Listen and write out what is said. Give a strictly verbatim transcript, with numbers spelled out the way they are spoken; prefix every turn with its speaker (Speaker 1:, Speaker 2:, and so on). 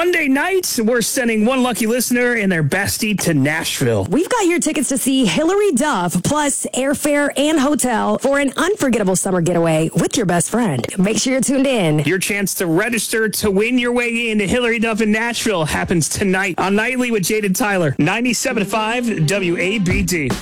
Speaker 1: Monday night, we're sending one lucky listener and their bestie to Nashville.
Speaker 2: We've got your tickets to see Hilary Duff, plus airfare and hotel for an unforgettable summer getaway with your best friend. Make sure you're tuned in.
Speaker 1: Your chance to register to win your way into Hilary Duff in Nashville happens tonight on Nightly with Jade and Tyler. ninety-seven point five W A B D.